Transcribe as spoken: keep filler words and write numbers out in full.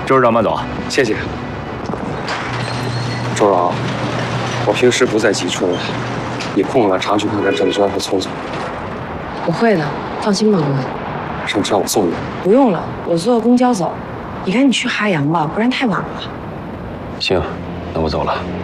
周市长慢走。 谢谢。周老，我平时不在济春，你空了常去看看郑娟和聪聪。 我会的，放心吧，哥。 上车我送你。 不用了，我坐公交走。你赶紧去哈阳吧，不然太晚了。 行，那我走了。